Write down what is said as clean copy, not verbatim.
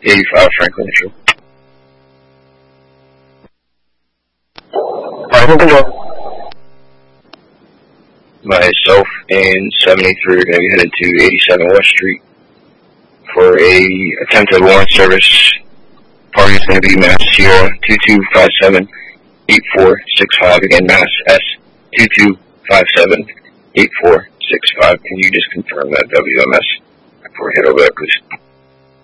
85 Franklin Street. Myself and 73 are going to be headed to 87 West Street for a attempted warrant service. Party is going to be Mass Sierra 2257-8465. Again, Mass S 2257-8465. Can you just confirm that WMS before we head over there, please?